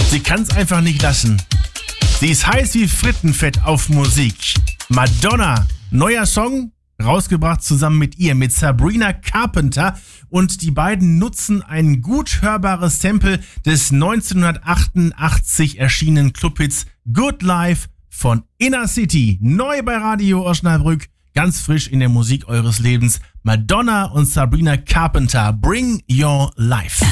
Sie kann es einfach nicht lassen. Sie ist heiß wie Frittenfett auf Musik. Madonna, neuer Song, rausgebracht zusammen mit ihr, mit Sabrina Carpenter. Und die beiden nutzen ein gut hörbares Sample des 1988 erschienenen Clubhits Good Life von Inner City. Neu bei Radio Osnabrück, ganz frisch in der Musik eures Lebens. Madonna und Sabrina Carpenter, Bring Your Life.